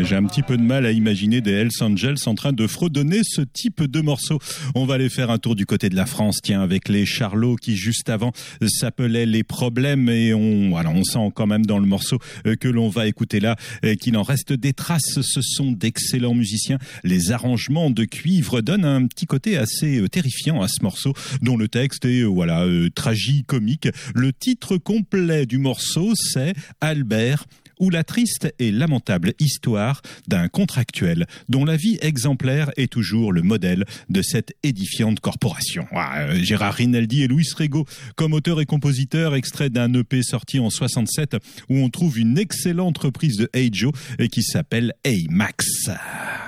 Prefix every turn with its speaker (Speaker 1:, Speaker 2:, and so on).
Speaker 1: j'ai un petit peu de mal à imaginer des Hells Angels en train de fredonner ce type de morceau. On va aller faire un tour du côté de la France, tiens, avec les Charlots qui juste avant s'appelaient Les Problèmes, et on sent quand même dans le morceau que l'on va écouter là qu'il en reste des traces. Ce sont d'excellents musiciens. Les arrangements de cuivre donnent un petit côté assez terrifiant à ce morceau, dont le texte est tragicomique. Le titre complet du morceau, c'est Albert, ou la triste et lamentable histoire d'un contractuel dont la vie exemplaire est toujours le modèle de cette édifiante corporation. Gérard Rinaldi et Luis Rego comme auteur et compositeur, extrait d'un EP sorti en 67 où on trouve une excellente reprise de Hey Joe qui s'appelle Hey Max.